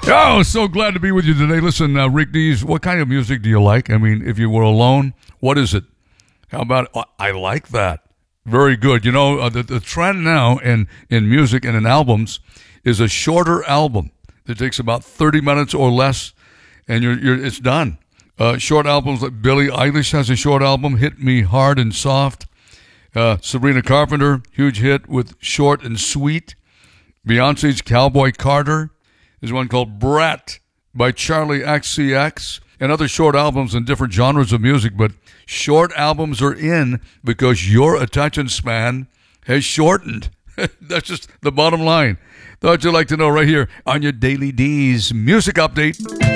Oh, so glad to be with you today. Listen, Rick Dees, what kind of music do you like? I mean, if you were alone, what is it? How about, I like that. Very good. You know, the trend now in music and in albums is a shorter album that takes about 30 minutes or less, and it's done. Short albums like Billie Eilish has a short album, Hit Me Hard and Soft. Sabrina Carpenter, huge hit with Short and Sweet. Beyonce's Cowboy Carter. There's one called Brat by Charlie XCX, and other short albums in different genres of music. But short albums are in because your attention span has shortened. That's just the bottom line. Thought you'd like to know right here on your Daily D's Music Update.